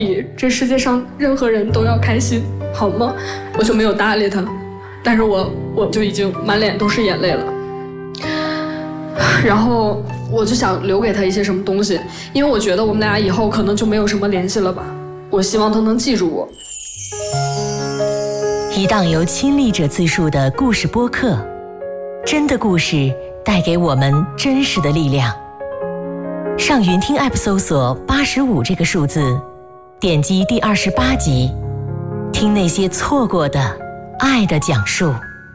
比这世界上任何人都要开心，好吗？我就没有搭理他，但是我就已经满脸都是眼泪了。然后我就想留给他一些什么东西，因为我觉得我们俩以后可能就没有什么联系了吧。我希望他能记住我。 一档由亲历者自述的故事播客，真的故事带给我们真实的力量。上云听 App 搜索85这个数字，点击第28集，听那些错过的爱的讲述。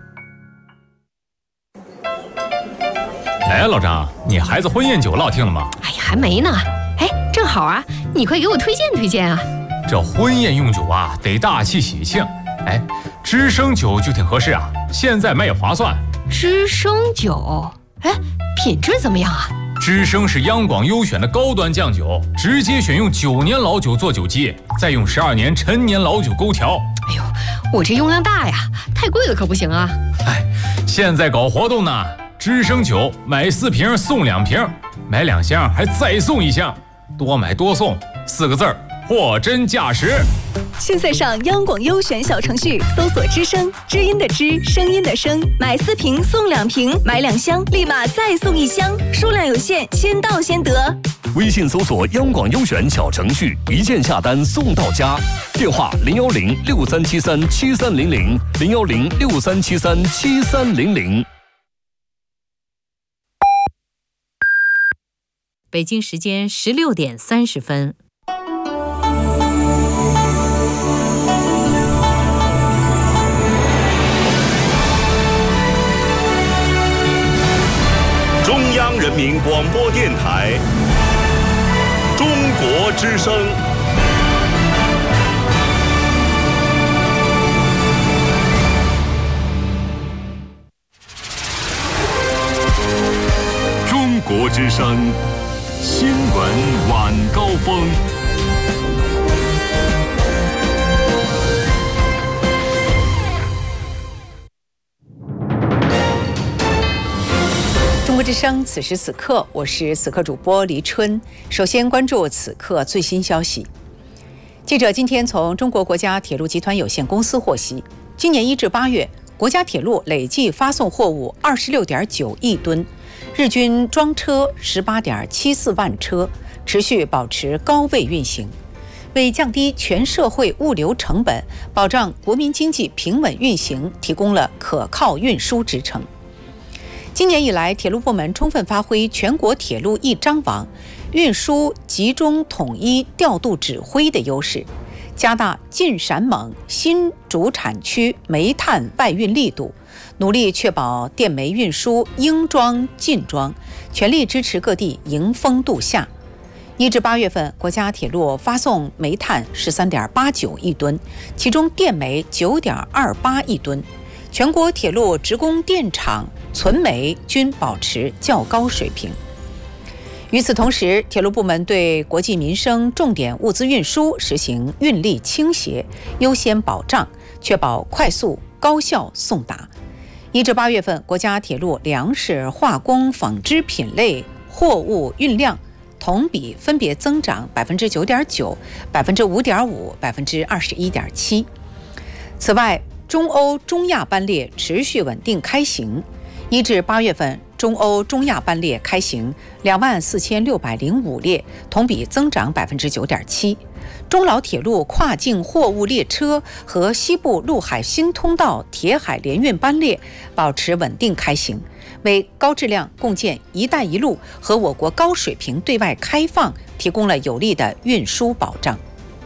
哎，老张，你孩子婚宴酒落听了吗？ 哎呀，还没呢。哎，正好啊，你快给我推荐推荐啊。 这婚宴用酒啊，得大气喜庆。哎，知生酒就挺合适啊，现在卖也划算。 知生酒，哎，品质怎么样啊？ 知生是央广优选的高端酱酒，直接选用9年老酒做酒基，再用12年陈年老酒勾调。 哎呦，我这用量大呀，太贵了可不行啊。 哎，现在搞活动呢，知生酒买4瓶送2瓶，买2箱还再送1箱，多买多送，4个字儿，货真价实。 现在上央广优选小程序搜索知声，知音的知，声音的声，买4瓶送2瓶，买2箱立马再送1箱，数量有限，先到先得。 微信搜索央广优选小程序，一键下单送到家。电话01063737300 01063737300。 北京时间16点30分。 中央人民广播电台中国之声。中国之声新闻晚高峰。 中国之声，此时此刻，我是此刻主播黎春。首先关注此刻最新消息。记者今天从中国国家铁路集团有限公司获悉，今年1至8月，国家铁路累计发送货物26.9亿吨，日均装车18.74万车，持续保持高位运行。为降低全社会物流成本，保障国民经济平稳运行，提供了可靠运输支撑。今年以来，铁路部门充分发挥全国铁路一张网、运输集中统一调度指挥的优势，加大晋陕蒙新主产区煤炭外运力度，努力确保电煤运输应装尽装，全力支持各地迎峰度夏。1至8月份，国家铁路发送煤炭13.89亿吨，其中电煤9.28亿吨。全国铁路职工电厂存煤均保持较高水平。与此同时，铁路部门对国计民生重点物资运输实行运力倾斜、优先保障，确保快速高效送达。1至8月份，国家铁路粮食、化工、纺织品类货物运量同比分别增长9.9%、5.5%、21.7%。此外，中欧中亚班列持续稳定开行。1至8月份，中欧中亚班列开行24605列，同比增长9.7%。中老铁路跨境货物列车和西部陆海新通道铁海联运班列保持稳定开行，为高质量共建“一带一路”和我国高水平对外开放提供了有力的运输保障。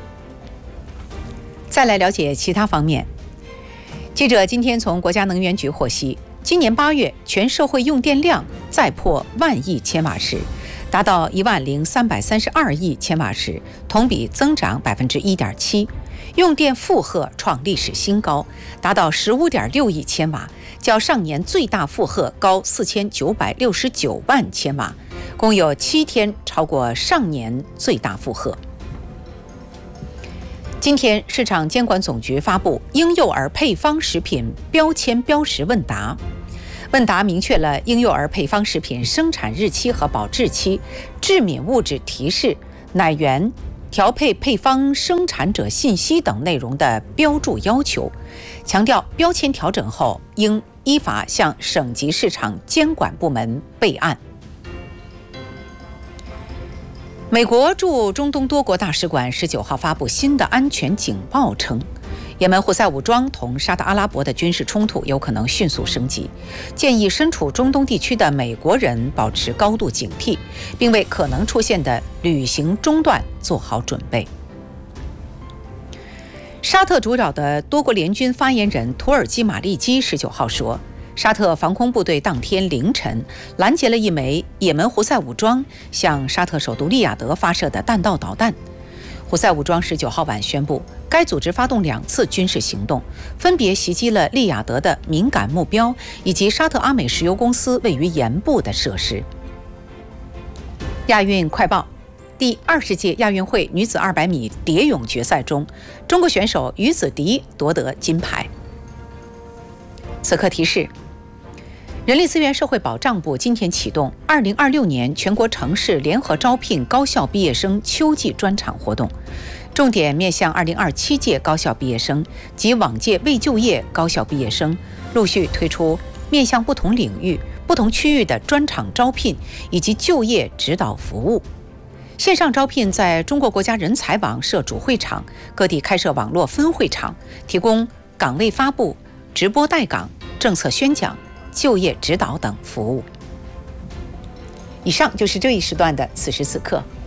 再来了解其他方面。记者今天从国家能源局获悉，今年8月全社会用电量再破10000亿千瓦时，达到10332亿千瓦时，同比增长1.7%，用电负荷创历史新高，达到15.6亿千瓦，较上年最大负荷高4969万千瓦，共有7天超过上年最大负荷。今天，市场监管总局发布婴幼儿配方食品标签标识问答。问答明确了婴幼儿配方食品生产日期和保质期、致敏物质提示、奶源、 调配配方生产者信息等内容的标注要求，强调标签调整后应依法向省级市场监管部门备案。美国驻中东多国大使馆19号发布新的安全警报称，也门胡塞武装同沙特阿拉伯的军事冲突有可能迅速升级，建议身处中东地区的美国人保持高度警惕，并为可能出现的旅行中断做好准备。沙特主导的多国联军发言人土耳其马利基19号说，沙特防空部队当天凌晨拦截了一枚也门胡塞武装向沙特首都利雅得发射的弹道导弹。胡塞武装19号晚宣布，该组织发动2次军事行动，分别袭击了利雅得的敏感目标以及沙特阿美石油公司位于盐部的设施。亚运快报：第20届亚运会女子200米蝶泳决赛中，中国选手于子迪夺得金牌。此刻提示：人力资源社会保障部今天启动2026年全国城市联合招聘高校毕业生秋季专场活动，重点面向2027届高校毕业生及往届未就业高校毕业生，陆续推出面向不同领域、不同区域的专场招聘以及就业指导服务。线上招聘在中国国家人才网设主会场，各地开设网络分会场，提供岗位发布、直播带岗、政策宣讲、就业指导等服务。以上就是这一时段的此时此刻。